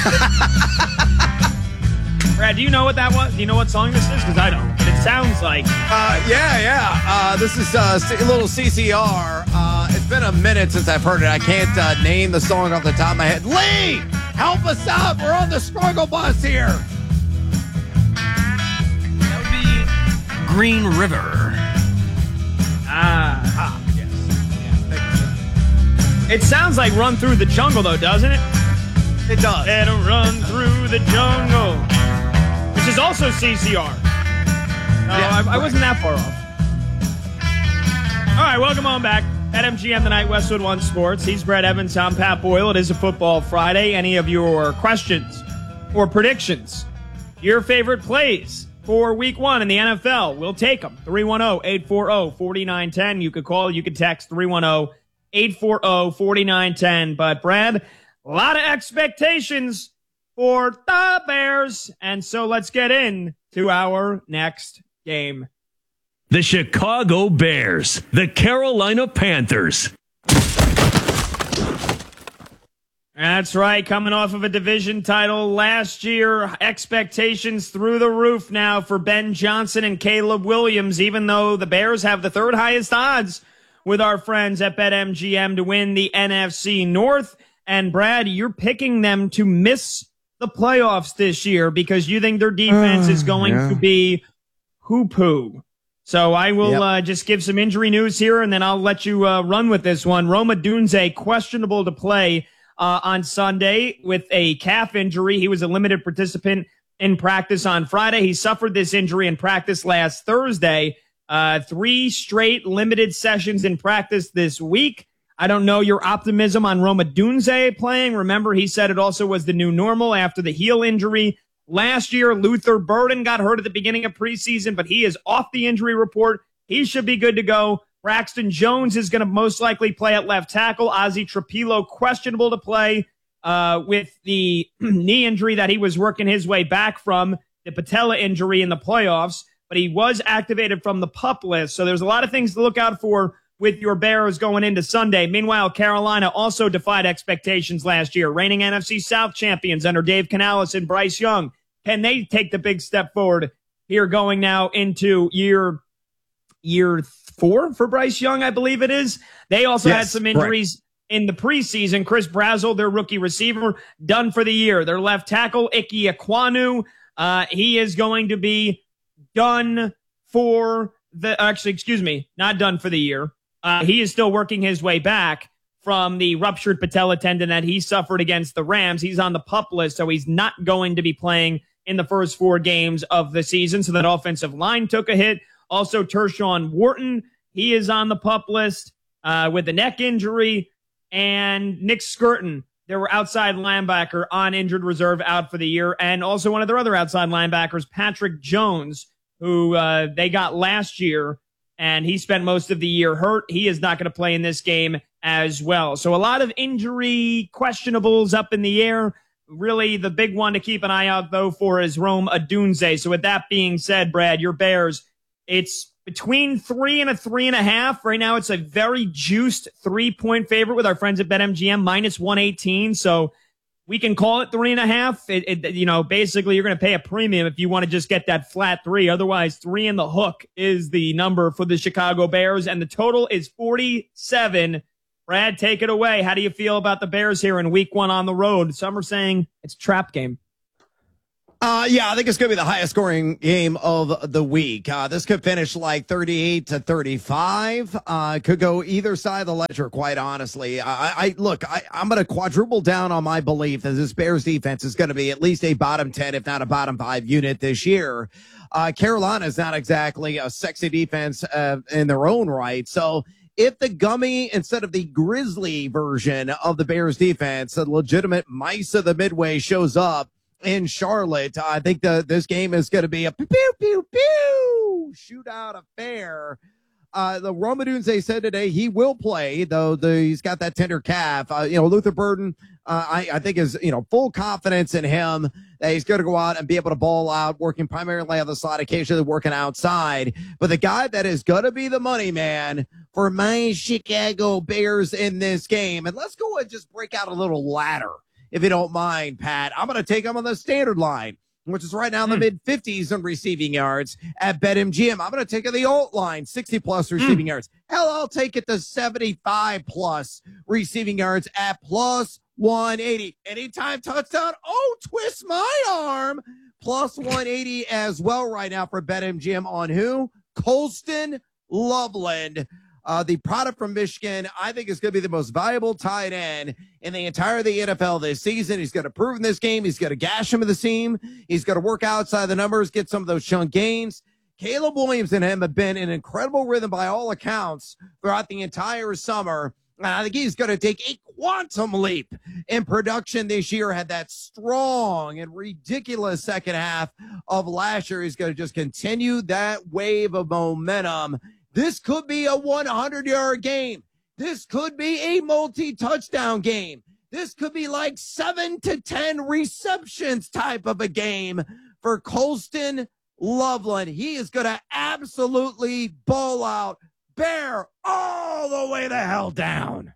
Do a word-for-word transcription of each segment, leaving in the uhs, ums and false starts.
Brad, do you know what that was? Do you know what song this is? Because I don't. It sounds like... Uh, yeah, yeah. Uh, this is uh, a little C C R. Uh, it's been a minute since I've heard it. I can't uh, name the song off the top of my head. Lee, help us out. We're on the struggle bus here. That would be Green River. Ah, ah yes. Yeah, it sounds like Run Through the Jungle, though, doesn't it? It does. Let 'em run through the jungle. Which is also C C R. No, yeah, I, I right. wasn't that far off. All right, welcome on back. At M G M tonight, Westwood One Sports. He's Brad Evans. I'm Pat Boyle. It is a football Friday. Any of your questions or predictions, your favorite plays for week one in the N F L, we'll take them. three one zero, eight four zero, four nine one zero. You could call, you could text three one zero, eight four zero, four nine one zero. But, Brad, a lot of expectations for the Bears. And so let's get in to our next game. The Chicago Bears, the Carolina Panthers. That's right. Coming off of a division title last year, expectations through the roof now for Ben Johnson and Caleb Williams, even though the Bears have the third highest odds with our friends at BetMGM to win the N F C North. And Brad, you're picking them to miss the playoffs this year because you think their defense uh, is going yeah. to be hoo-poo. So I will yep. uh, just give some injury news here, and then I'll let you uh, run with this one. Rome Odunze, questionable to play uh, on Sunday with a calf injury. He was a limited participant in practice on Friday. He suffered this injury in practice last Thursday. Uh, three straight limited sessions in practice this week. I don't know your optimism on Rome Odunze playing. Remember, he said it also was the new normal after the heel injury. Last year, Luther Burden got hurt at the beginning of preseason, but he is off the injury report. He should be good to go. Braxton Jones is going to most likely play at left tackle. Ozzie Trapilo, questionable to play uh, with the knee injury that he was working his way back from, the patella injury in the playoffs, but he was activated from the PUP list. So there's a lot of things to look out for with your Bears going into Sunday. Meanwhile, Carolina also defied expectations last year, reigning N F C South champions under Dave Canales and Bryce Young. Can they take the big step forward here going now into year year four for Bryce Young, I believe it is? They also yes, had some injuries right. in the preseason. Chris Brazzell, their rookie receiver, done for the year. Their left tackle, Ike Ekwonu, uh, he is going to be done for the, actually, excuse me, not done for the year. Uh, he is still working his way back from the ruptured patella tendon that he suffered against the Rams. He's on the PUP list, so he's not going to be playing in the first four games of the season. So that offensive line took a hit. Also, Tershawn Wharton, he is on the PUP list uh, with a neck injury. And Nick Skirton, their outside linebacker on injured reserve, out for the year. And also one of their other outside linebackers, Patrick Jones, who uh, they got last year, and he spent most of the year hurt. He is not going to play in this game as well. So a lot of injury questionables up in the air. Really, the big one to keep an eye out, though, for is Rome Odunze. So with that being said, Brad, your Bears, it's between three and a three and a half. Right now, it's a very juiced three-point favorite with our friends at BetMGM, minus one eighteen. So we can call it three and a half. It, it, you know, basically, you're going to pay a premium if you want to just get that flat three. Otherwise, three in the hook is the number for the Chicago Bears, and the total is forty-seven. Brad, take it away. How do you feel about the Bears here in week one on the road? Some are saying it's a trap game. Uh, yeah, I think it's going to be the highest scoring game of the week. Uh, this could finish like thirty-eight to thirty-five. Uh, could go either side of the ledger, quite honestly. I, I look, I, I'm going to quadruple down on my belief that this Bears defense is going to be at least a bottom ten, if not a bottom five unit this year. Uh, Carolina is not exactly a sexy defense uh, in their own right. So if the gummy instead of the grizzly version of the Bears defense, a legitimate mice of the Midway, shows up in Charlotte, I think the, this game is going to be a pew, pew, pew, pew shootout affair. Uh, the Rome Odunze said today he will play, though the, he's got that tender calf. Uh, you know, Luther Burden, uh, I, I think is, you know, full confidence in him that he's going to go out and be able to ball out, working primarily on the slot, occasionally working outside. But the guy that is going to be the money man for my Chicago Bears in this game, and let's go and just break out a little ladder if you don't mind, Pat. I'm going to take him on the standard line, which is right now in the Mm. mid fifties in receiving yards at BetMGM. I'm going to take the alt line, sixty plus receiving Mm. yards. Hell, I'll take it to seventy-five plus receiving yards at plus one eighty. Anytime touchdown. Oh, twist my arm. Plus one eighty as well right now for BetMGM on who? Colston Loveland. Uh, the product from Michigan, I think, is going to be the most valuable tight end in the entire of the N F L this season. He's going to prove in this game. He's going to gash him in the seam. He's going to work outside the numbers, get some of those chunk gains. Caleb Williams and him have been in incredible rhythm by all accounts throughout the entire summer. And I think he's going to take a quantum leap in production this year. Had that strong and ridiculous second half of last year. He's going to just continue that wave of momentum. This could be a hundred-yard game. This could be a multi-touchdown game. This could be like seven to ten receptions type of a game for Colston Loveland. He is going to absolutely ball out, bear all the way the hell down.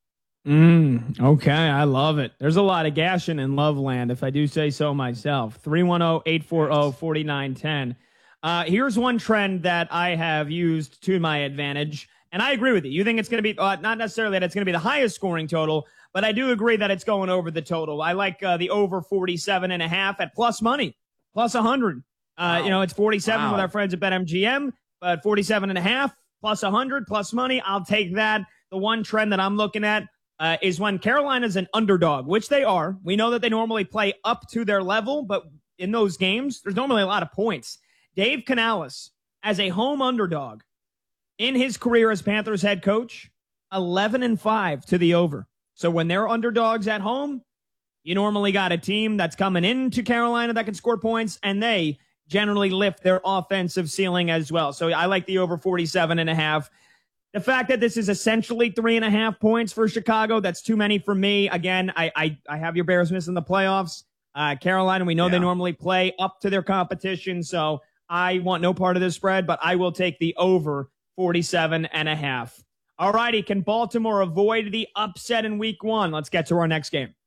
Mm, okay, I love it. There's a lot of gashing in Loveland, if I do say so myself. three one zero, eight four zero, four nine one zero. Uh, here's one trend that I have used to my advantage, and I agree with you. You think it's going to be, uh, not necessarily that it's going to be the highest scoring total, but I do agree that it's going over the total. I like uh, the over forty-seven and a half at plus money, plus one hundred. Uh, Wow. You know, it's forty-seven Wow. with our friends at BetMGM, but forty-seven and a half plus one hundred plus money. I'll take that. The one trend that I'm looking at uh, is when Carolina's an underdog, which they are. We know that they normally play up to their level, but in those games, there's normally a lot of points. Dave Canales, as a home underdog in his career as Panthers head coach, eleven and five to the over. So when they're underdogs at home, you normally got a team that's coming into Carolina that can score points, and they generally lift their offensive ceiling as well. So I like the over forty-seven and a half. The fact that this is essentially three and a half points for Chicago, that's too many for me. Again, I I, I have your Bears missing the playoffs. Uh, Carolina, we know Yeah. they normally play up to their competition, so I want no part of this spread, but I will take the over forty-seven and a half. All righty, can Baltimore avoid the upset in week one? Let's get to our next game.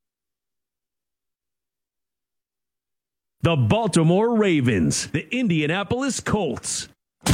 The Baltimore Ravens, the Indianapolis Colts.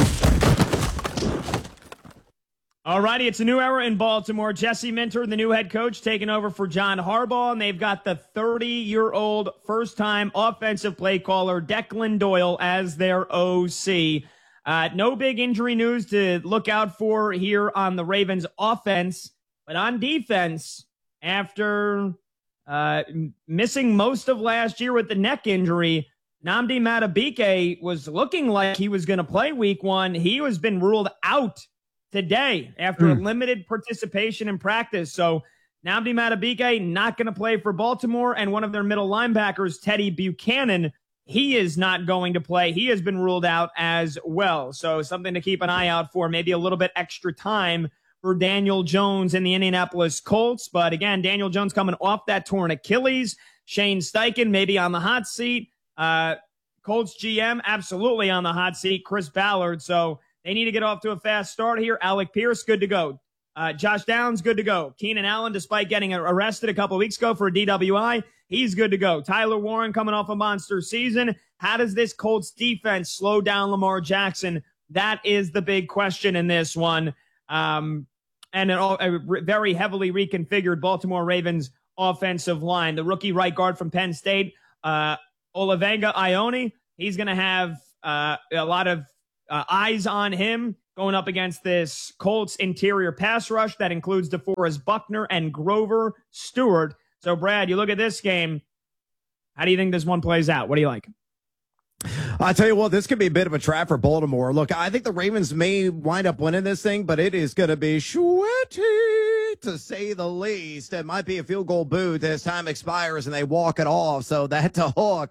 All righty, it's a new era in Baltimore. Jesse Minter, the new head coach, taking over for John Harbaugh, and they've got the thirty-year-old first-time offensive play caller, Declan Doyle, as their O C. Uh, no big injury news to look out for here on the Ravens offense, but on defense, after uh, missing most of last year with the neck injury, Nnamdi Madubuike was looking like he was going to play week one. He has been ruled out today after Mm. a limited participation in practice. So Nnamdi Madubuike not going to play for Baltimore, and one of their middle linebackers, Teddy Buchanan, he is not going to play. He has been ruled out as well. So something to keep an eye out for, maybe a little bit extra time for Daniel Jones in the Indianapolis Colts. But again, Daniel Jones coming off that torn Achilles. Shane Steichen maybe on the hot seat. Uh, Colts G M absolutely on the hot seat. Chris Ballard. So they need to get off to a fast start here. Alec Pierce, good to go. Uh, Josh Downs, good to go. Keenan Allen, despite getting arrested a couple weeks ago for a D W I, he's good to go. Tyler Warren coming off a monster season. How does this Colts defense slow down Lamar Jackson? That is the big question in this one. Um, and an, a very heavily reconfigured Baltimore Ravens offensive line. The rookie right guard from Penn State, uh, Olavenga Ione, he's going to have uh, a lot of uh, eyes on him going up against this Colts interior pass rush that includes DeForest Buckner and Grover Stewart. So, Brad, you look at this game. How do you think this one plays out? What do you like? I tell you what, this could be a bit of a trap for Baltimore. Look, I think the Ravens may wind up winning this thing, but it is going to be sweaty, to say the least. It might be a field goal boot as time expires and they walk it off. So that's a hook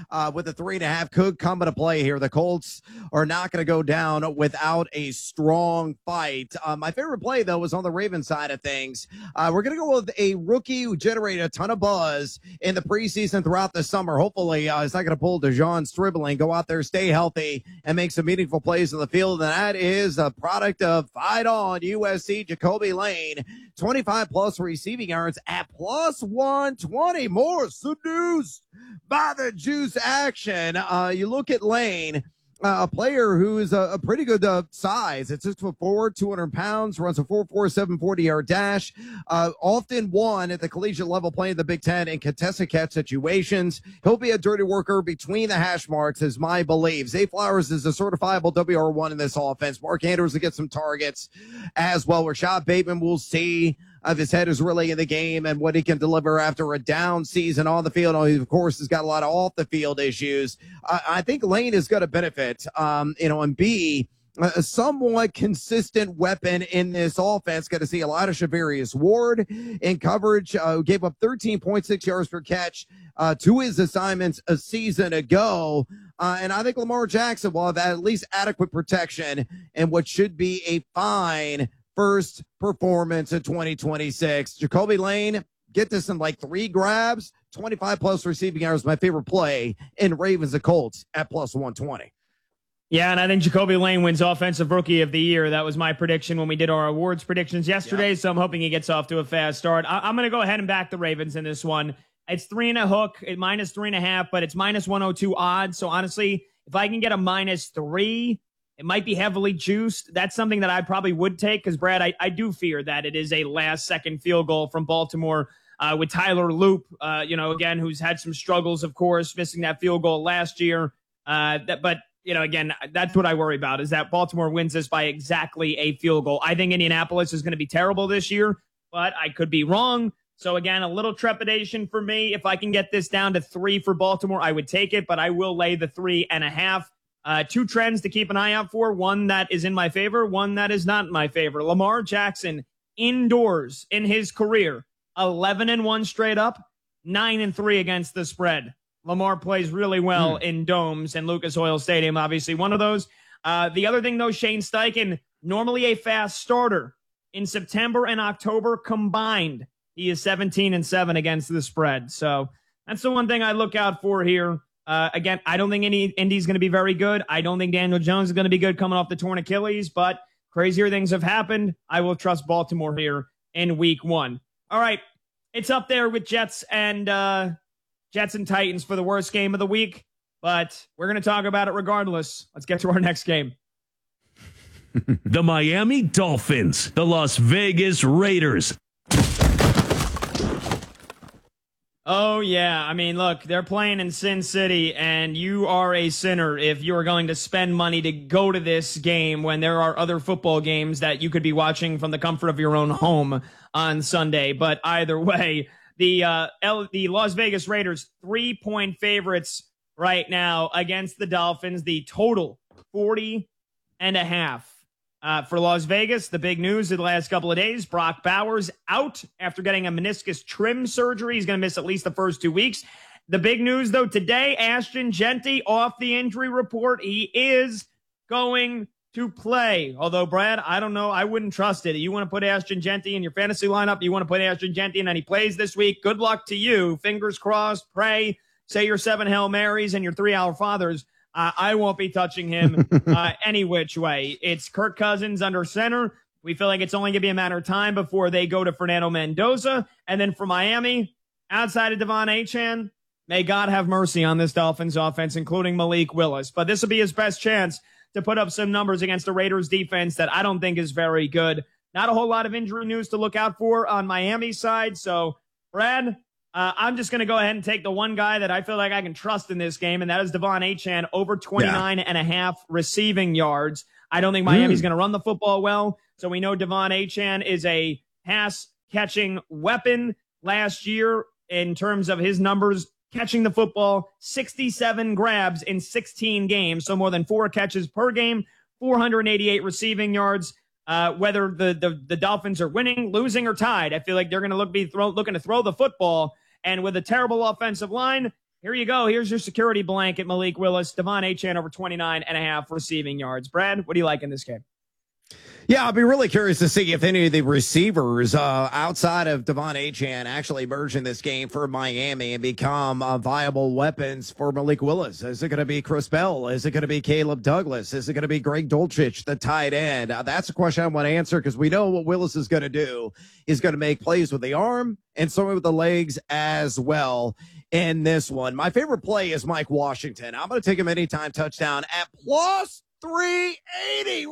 uh, with the three and a half could come into play here. The Colts are not going to go down without a strong fight. Uh, my favorite play, though, was on the Ravens side of things. Uh, we're going to go with a rookie who generated a ton of buzz in the preseason throughout the summer. Hopefully, uh, he's not going to pull DeJon Stribling, go out there, stay healthy, and make some meaningful plays in the field. And that is a product of Fight On U S C, Jacoby Lane, twenty-five plus receiving yards at plus one twenty. More seduced by the juice action. Uh, you look at Lane, uh, a player who is a, a pretty good uh, size. It's six foot four, two hundred pounds, runs a four four seven forty yard dash. Uh, often won at the collegiate level playing the Big Ten in contested catch situations. He'll be a dirty worker between the hash marks, is my belief. Zay Flowers is a certifiable W R one in this offense. Mark Andrews will get some targets as well. Rashad Bateman, will see if his head is really in the game and what he can deliver after a down season on the field. He, of course, has got a lot of off the field issues. I, I think Lane is going to benefit, um, you know, and be a somewhat consistent weapon in this offense. Got to see a lot of Shavarius Ward in coverage, uh, who gave up thirteen point six yards per catch uh, to his assignments a season ago. Uh, and I think Lamar Jackson will have at least adequate protection in what should be a fine first performance in twenty twenty-six. Jacoby Lane, get this in like three grabs, twenty-five plus receiving yards, my favorite play in Ravens and Colts at plus one twenty. Yeah, and I think Jacoby Lane wins Offensive Rookie of the Year. That was my prediction when we did our awards predictions yesterday, yep. So I'm hoping he gets off to a fast start. I- I'm going to go ahead and back the Ravens in this one. It's three and a hook, it minus three and a half, but it's minus one oh two odds. So honestly, if I can get a minus three, it might be heavily juiced. That's something that I probably would take because, Brad, I, I do fear that it is a last-second field goal from Baltimore uh, with Tyler Loop, uh, you know, again, who's had some struggles, of course, missing that field goal last year. Uh, that, but, you know, again, that's what I worry about is that Baltimore wins this by exactly a field goal. I think Indianapolis is going to be terrible this year, but I could be wrong. So, again, a little trepidation for me. If I can get this down to three for Baltimore, I would take it, but I will lay the three and a half. Uh, two trends to keep an eye out for. One that is in my favor, one that is not in my favor. Lamar Jackson indoors in his career, eleven and one straight up, nine and three against the spread. Lamar plays really well mm. in domes and Lucas Oil Stadium, obviously one of those. Uh, the other thing, though, Shane Steichen, normally a fast starter. In September and October combined, he is seventeen and seven against the spread. So that's the one thing I look out for here. Uh, again, I don't think any Indy's going to be very good. I don't think Daniel Jones is going to be good coming off the torn Achilles, but crazier things have happened. I will trust Baltimore here in week one. All right. It's up there with Jets and uh, Jets and Titans for the worst game of the week, but we're going to talk about it regardless. Let's get to our next game. The Miami Dolphins, the Las Vegas Raiders. Oh, yeah. I mean, look, they're playing in Sin City, and you are a sinner if you're going to spend money to go to this game when there are other football games that you could be watching from the comfort of your own home on Sunday. But either way, the uh, L- the Las Vegas Raiders, three-point favorites right now against the Dolphins. The total, forty and a half. Uh, for Las Vegas, the big news of the last couple of days, Brock Bowers out after getting a meniscus trim surgery. He's going to miss at least the first two weeks. The big news, though, today, Ashton Jeanty off the injury report. He is going to play. Although, Brad, I don't know. I wouldn't trust it. You want to put Ashton Jeanty in your fantasy lineup, you want to put Ashton Jeanty in and he plays this week. Good luck to you. Fingers crossed. Pray. Say your seven Hail Marys and your three Our Fathers. Uh, I won't be touching him uh, any which way. It's Kirk Cousins under center. We feel like it's only going to be a matter of time before they go to Fernando Mendoza. And then for Miami, outside of Devon Achane, may God have mercy on this Dolphins offense, including Malik Willis. But this will be his best chance to put up some numbers against the Raiders defense that I don't think is very good. Not a whole lot of injury news to look out for on Miami's side. So, Brad, Uh, I'm just going to go ahead and take the one guy that I feel like I can trust in this game, and that is Devon Achane, over twenty-nine yeah. and a half receiving yards. I don't think Miami's mm. going to run the football well, so we know Devon Achane is a pass-catching weapon last year in terms of his numbers. Catching the football, sixty-seven grabs in sixteen games, so more than four catches per game, four hundred eighty-eight receiving yards. Uh, whether the, the, the Dolphins are winning, losing, or tied, I feel like they're going to look be throw, looking to throw the football. And with a terrible offensive line, Here you go. Here's your security blanket, Malik Willis. Devon Achane over twenty-nine and a half receiving yards. Brad, what do you like in this game? Yeah, I'll be really curious to see if any of the receivers uh, outside of Devon Achane actually emerge in this game for Miami and become uh, viable weapons for Malik Willis. Is it going to be Chris Bell? Is it going to be Caleb Douglas? Is it going to be Greg Dulcich, the tight end? Uh, that's a question I want to answer because we know what Willis is going to do. He's going to make plays with the arm and some with the legs as well in this one. My favorite play is Mike Washington. I'm going to take him anytime touchdown at plus three eighty,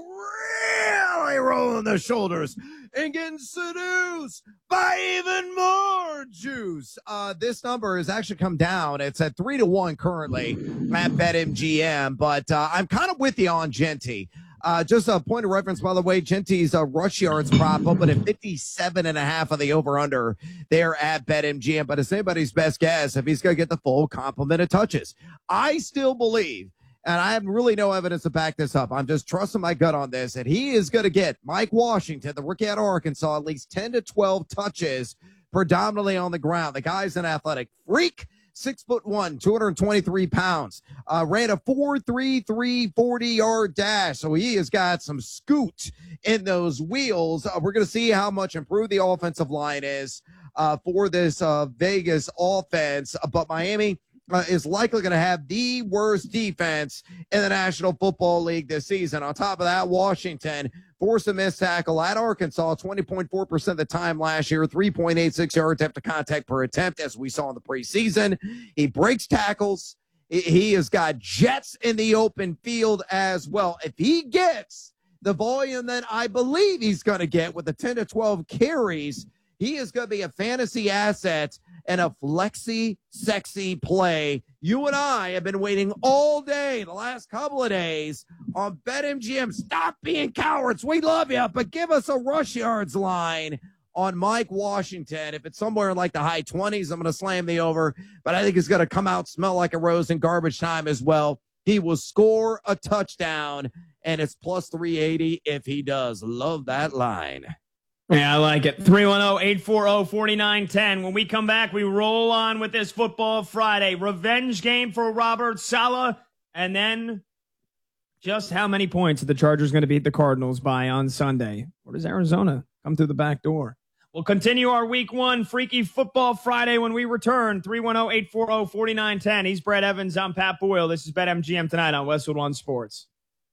really rolling the shoulders and getting seduced by even more juice. Uh, this number has actually come down. It's at three to one currently at BetMGM, but uh, I'm kind of with you on Genty. Uh, just a point of reference, by the way, Genty's uh, rush yards prop open at fifty-seven and a half of the over-under there at BetMGM, but it's anybody's best guess if he's going to get the full complement of touches. I still believe, and I have really no evidence to back this up, I'm just trusting my gut on this, and he is going to get Mike Washington, the rookie out of Arkansas, at least ten to twelve touches, predominantly on the ground. The guy's an athletic freak, six foot one, two hundred twenty-three pounds, uh, ran a four three three forty-yard dash, so he has got some scoot in those wheels. Uh, we're going to see how much improved the offensive line is uh, for this uh, Vegas offense, uh, but Miami Uh, is likely going to have the worst defense in the National Football League this season. On top of that, Washington forced a missed tackle at Arkansas twenty point four percent of the time last year, three point eight six yards after contact per attempt, as we saw in the preseason. He breaks tackles. He has got jets in the open field as well. If he gets the volume that I believe he's going to get with the ten to twelve carries, he is going to be a fantasy asset and a flexy, sexy play. You and I have been waiting all day, the last couple of days, on BetMGM. Stop being cowards. We love you, but give us a rush yards line on Mike Washington. If it's somewhere in like the high twenties, I'm going to slam the over, but I think it's going to come out, smell like a rose in garbage time as well. He will score a touchdown, and it's plus three eighty if he does. Love that line. Yeah, I like it. three one zero, eight four zero, four nine one zero. When we come back, we roll on with this Football Friday. Revenge game for Robert Saleh. And then just how many points are the Chargers going to beat the Cardinals by on Sunday? Or does Arizona come through the back door? We'll continue our week one Freaky Football Friday when we return. three one zero, eight four zero, four nine one zero. He's Brett Evans. I'm Pat Boyle. This is BetMGM tonight on Westwood One Sports.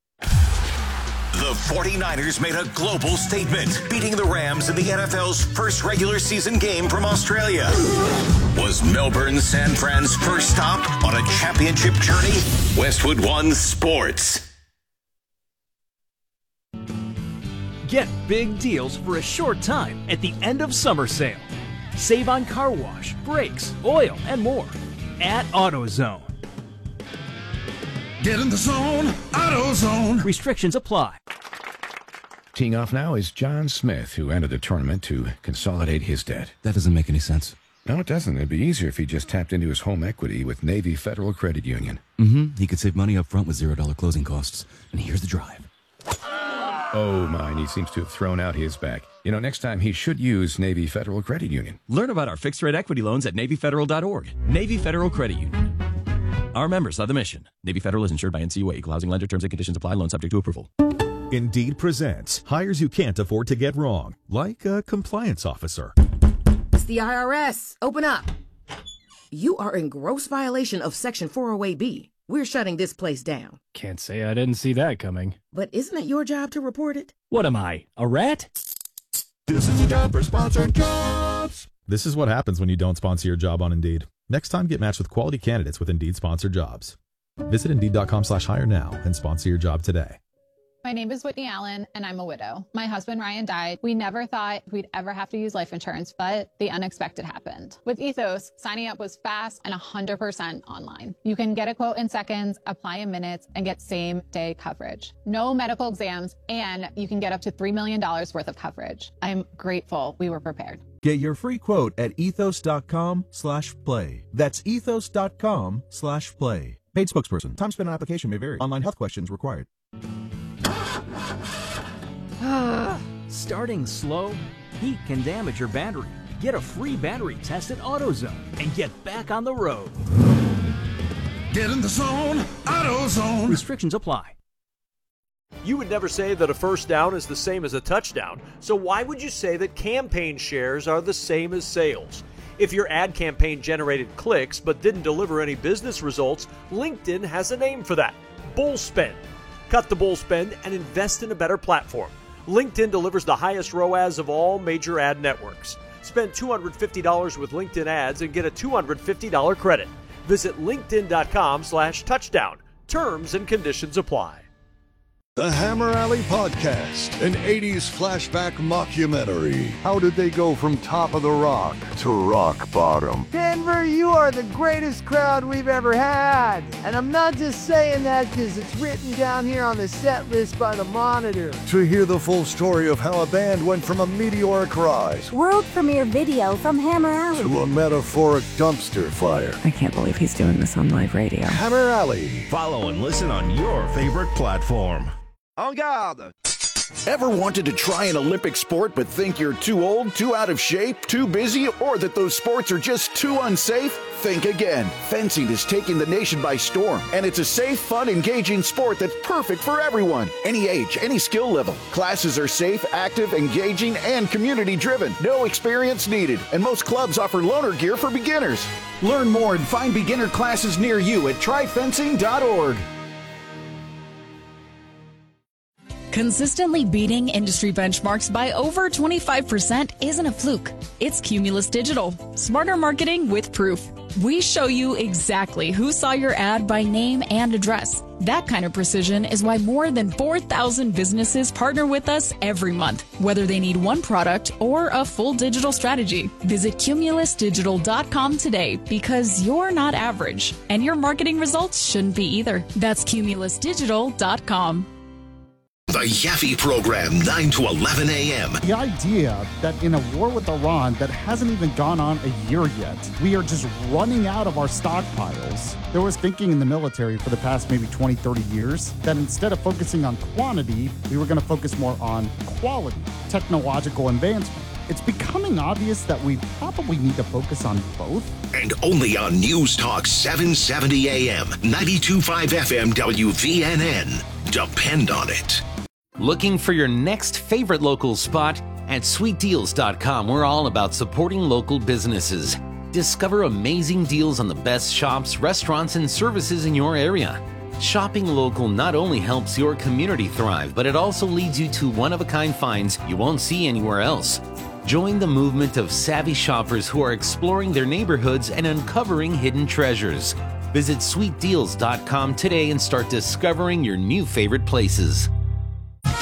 The forty-niners made a global statement, beating the Rams in the N F L's first regular season game from Australia. Was Melbourne San Fran's first stop on a championship journey? Westwood One Sports. Get big deals for a short time at the end of summer sale. Save on car wash, brakes, oil, and more at AutoZone. Get in the zone, AutoZone. Restrictions apply. Teeing off now is John Smith, who entered the tournament to consolidate his debt. That doesn't make any sense. No, it doesn't. It'd be easier if he just tapped into his home equity with Navy Federal Credit Union. Mm-hmm. He could save money up front with zero dollar closing costs. And here's the drive. Oh, mine. He seems to have thrown out his back. You know, next time he should use Navy Federal Credit Union. Learn about our fixed-rate equity loans at Navy Federal dot org. Navy Federal Credit Union. Our members are the mission. Navy Federal is insured by N C U A. Equal housing lender. Terms and conditions apply. Loan subject to approval. Indeed presents hires you can't afford to get wrong, like a compliance officer. It's the I R S. Open up. You are in gross violation of Section four oh eight B. We're shutting this place down. Can't say I didn't see that coming. But isn't it your job to report it? What am I, a rat? This is the job for sponsored jobs. This is what happens when you don't sponsor your job on Indeed. Next time, get matched with quality candidates with Indeed sponsored jobs. Visit Indeed.com slash hire now and sponsor your job today. My name is Whitney Allen, and I'm a widow. My husband, Ryan, died. We never thought we'd ever have to use life insurance, but the unexpected happened. With Ethos, signing up was fast and one hundred percent online. You can get a quote in seconds, apply in minutes, and get same-day coverage. No medical exams, and you can get up to three million dollars worth of coverage. I'm grateful we were prepared. Get your free quote at ethos.com slash play. That's ethos.com slash play. Paid spokesperson. Time spent on application may vary. Online health questions required. Starting slow? Heat can damage your battery. Get a free battery test at AutoZone and get back on the road. Get in the zone, AutoZone. Restrictions apply. You would never say that a first down is the same as a touchdown, so why would you say that campaign shares are the same as sales? If your ad campaign generated clicks but didn't deliver any business results, LinkedIn has a name for that: bull spend. Cut the bull spend and invest in a better platform. LinkedIn delivers the highest R O A S of all major ad networks. Spend two hundred fifty dollars with LinkedIn ads and get a two hundred fifty dollars credit. Visit linkedin.com slash touchdown. Terms and conditions apply. The Hammer Alley Podcast, an eighties flashback mockumentary. How did they go from top of the rock to rock bottom? Denver, you are the greatest crowd we've ever had. And I'm not just saying that because it's written down here on the set list by the Monitor. To hear the full story of how a band went from a meteoric rise, world premiere video from Hammer Alley, to a metaphoric dumpster fire. I can't believe he's doing this on live radio. Hammer Alley. Follow and listen on your favorite platform. En garde! Ever wanted to try an Olympic sport but think you're too old, too out of shape, too busy, or that those sports are just too unsafe? Think again. Fencing is taking the nation by storm, and it's a safe, fun, engaging sport that's perfect for everyone. Any age, any skill level. Classes are safe, active, engaging, and community-driven. No experience needed, and most clubs offer loaner gear for beginners. Learn more and find beginner classes near you at try fencing dot org. Consistently beating industry benchmarks by over twenty-five percent isn't a fluke. It's Cumulus Digital. Smarter marketing with proof. We show you exactly who saw your ad by name and address. That kind of precision is why more than four thousand businesses partner with us every month, whether they need one product or a full digital strategy. Visit cumulus digital dot com today because you're not average, and your marketing results shouldn't be either. That's cumulus digital dot com. The Yaffe Program, nine to eleven a.m. The idea that in a war with Iran that hasn't even gone on a year yet, we are just running out of our stockpiles. There was thinking in the military for the past maybe twenty, thirty years that instead of focusing on quantity, we were going to focus more on quality, technological advancement. It's becoming obvious that we probably need to focus on both. And only on News Talk seven seventy a.m., ninety-two point five F M W V N N. Depend on it. Looking for your next favorite local spot? At sweet deals dot com, we're all about supporting local businesses. Discover amazing deals on the best shops, restaurants, and services in your area. Shopping local not only helps your community thrive, but it also leads you to one-of-a-kind finds you won't see anywhere else. Join the movement of savvy shoppers who are exploring their neighborhoods and uncovering hidden treasures. Visit sweet deals dot com today and start discovering your new favorite places.